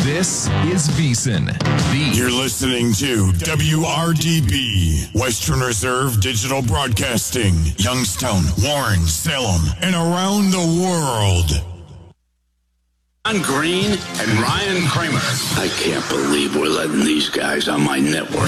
This is VSiN. You're listening to WRDB, Western Reserve Digital Broadcasting, Youngstown, Warren, Salem, and around the world. John Green and Ryan Kramer. I can't believe we're letting these guys on my network.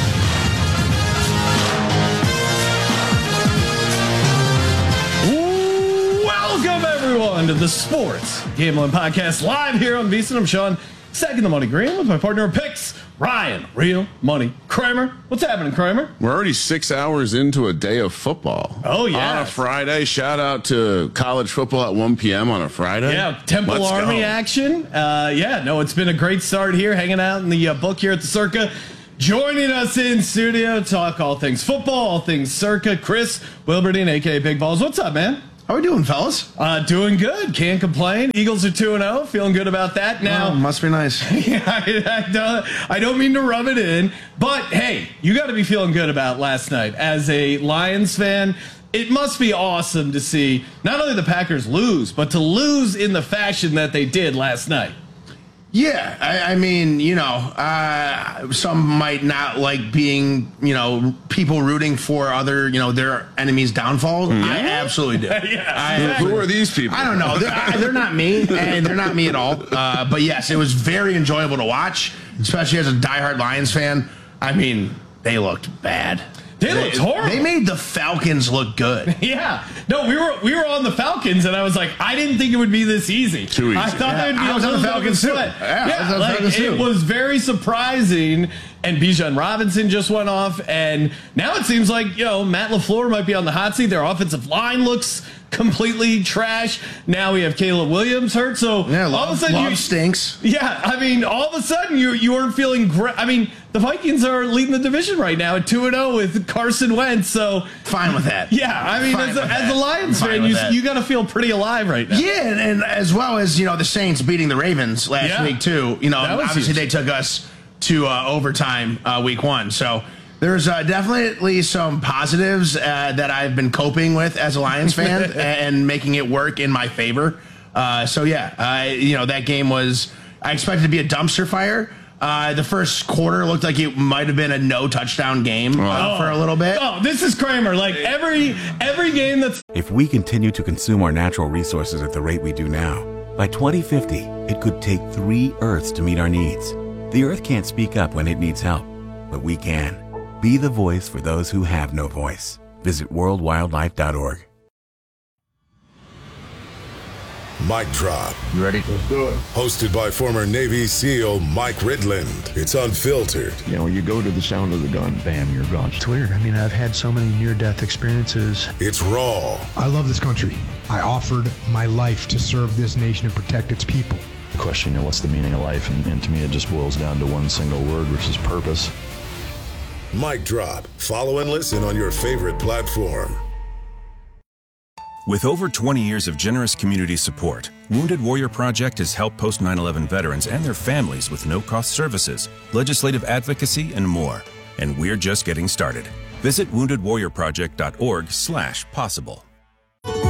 Welcome, everyone, to the Sports Gambling Podcast, live here on VSiN. I'm Sean, second the money green, with my partner in picks, Ryan, Real Money Kramer. What's happening, Kramer? We're already 6 hours into a day of football. Oh, yeah. On a Friday. Shout out to college football at 1 p.m. on a Friday. Yeah, Temple Army action. It's been a great start here, hanging out in the book here at the Circa. Joining us in studio to talk all things football, all things Circa, Chris Wilberding, a.k.a. Big Balls. What's up, man? How we doing, fellas? Doing good. Can't complain. Eagles are 2-0. Feeling good about that. Now, must be nice. I don't mean to rub it in, but hey, you got to be feeling good about last night. As a Lions fan, it must be awesome to see not only the Packers lose, but to lose in the fashion that they did last night. Yeah, I mean, some might not like being, people rooting for other, their enemies' downfall. I absolutely do. Who are these people? I don't know. They're not me, and they're not me at all. But yes, it was very enjoyable to watch, especially as a diehard Lions fan. I mean, they looked bad. They looked horrible. They made the Falcons look good. Yeah. No, we were on the Falcons, and I was like, I didn't think it would be this easy. Too easy. I thought they would be I was on the Falcons too. It was very surprising. And Bijan Robinson just went off, and now it seems like Matt LaFleur might be on the hot seat. Their offensive line looks completely trash. Now we have Caleb Williams hurt, so all of a sudden love stinks. Yeah, I mean, all of a sudden you weren't feeling great. I mean, the Vikings are leading the division right now at 2-0 with Carson Wentz, so fine with that. Yeah, I mean, as a Lions fan, you got to feel pretty alive right now. Yeah, and as well as the Saints beating the Ravens last week too. Obviously huge. They took us to overtime week 1, so there's definitely some positives that I've been coping with as a Lions fan and making it work in my favor. That game was, I expected to be a dumpster fire. The first quarter looked like it might have been a no touchdown game for a little bit. Oh, this is Kramer. Like every game that's. If we continue to consume our natural resources at the rate we do now, by 2050, it could take 3 Earths to meet our needs. The Earth can't speak up when it needs help, but we can. Be the voice for those who have no voice. Visit worldwildlife.org. Mic Drop. You ready? Let's do it. Hosted by former Navy SEAL Mike Ridland. It's unfiltered. When you go to the sound of the gun, bam, you're gone. It's weird. I mean, I've had so many near-death experiences. It's raw. I love this country. I offered my life to serve this nation and protect its people. The question, what's the meaning of life? And to me, it just boils down to one single word, which is purpose. Mic Drop. Follow and listen on your favorite platform. With over 20 years of generous community support, Wounded Warrior Project has helped post 9/11 veterans and their families with no-cost services, legislative advocacy, and more. And we're just getting started. Visit woundedwarriorproject.org/possible.